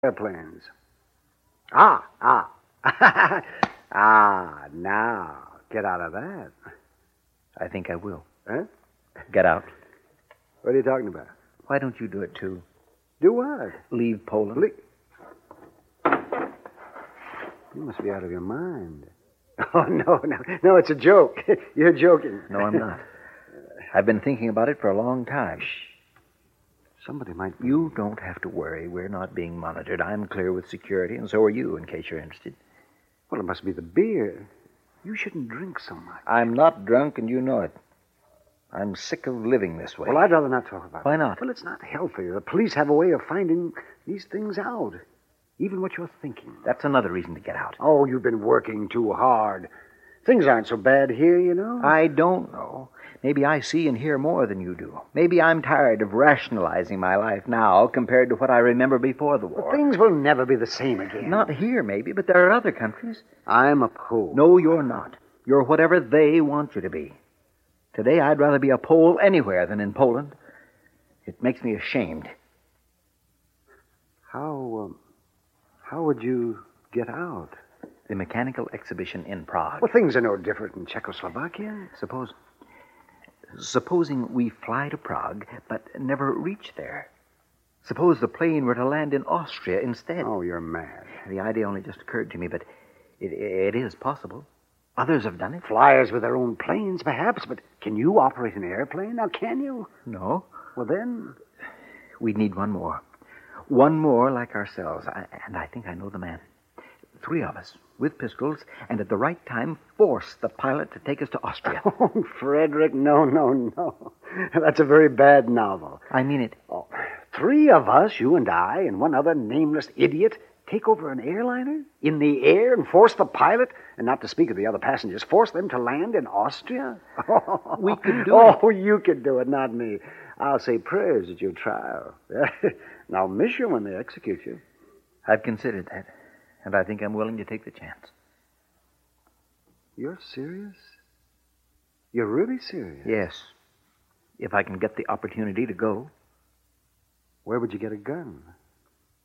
Airplanes. Ah. Now, get out of that. I think I will. Huh? Get out. What are you talking about? Why don't you do it, too? Do what? Leave Poland. You must be out of your mind. Oh, no, it's a joke. You're joking. No, I'm not. I've been thinking about it for a long time. Somebody might... You don't have to worry. We're not being monitored. I'm clear with security, and so are you, in case you're interested. Well, it must be the beer. You shouldn't drink so much. I'm not drunk, and you know it. I'm sick of living this way. Well, I'd rather not talk about it. Why not? Well, it's not healthy. The police have a way of finding these things out. Even what you're thinking. That's another reason to get out. Oh, you've been working too hard. Things aren't so bad here, you know. I don't know. Maybe I see and hear more than you do. Maybe I'm tired of rationalizing my life now compared to what I remember before the war. But things will never be the same again. Not here, maybe, but there are other countries. I'm a Pole. No, you're not. You're whatever they want you to be. Today, I'd rather be a Pole anywhere than in Poland. It makes me ashamed. How would you get out? The mechanical exhibition in Prague. Well, things are no different in Czechoslovakia. Supposing we fly to Prague, but never reach there. Suppose the plane were to land in Austria instead. Oh, you're mad. The idea only just occurred to me, but it is possible. Others have done it. Flyers with their own planes, perhaps, but can you operate an airplane? Now, can you? No. Well, then... We'd need one more. One more like ourselves, and I think I know the man. 3 of us, with pistols, and at the right time, force the pilot to take us to Austria. Oh, Frederick, no. That's a very bad novel. I mean it. Oh, 3 of us, you and I, and one other nameless idiot, take over an airliner in the air and force the pilot, and not to speak of the other passengers, force them to land in Austria? We could do it. Oh, you could do it, not me. I'll say prayers at your trial. And I'll miss you when they execute you. I've considered that, and I think I'm willing to take the chance. You're serious? You're really serious? Yes. If I can get the opportunity to go. Where would you get a gun?